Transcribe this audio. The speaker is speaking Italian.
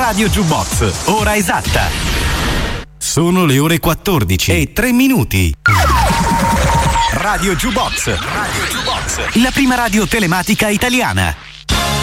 Radio Jukebox, ora esatta. Sono le ore 14 e 3 minuti. Radio Jukebox, la prima radio telematica italiana.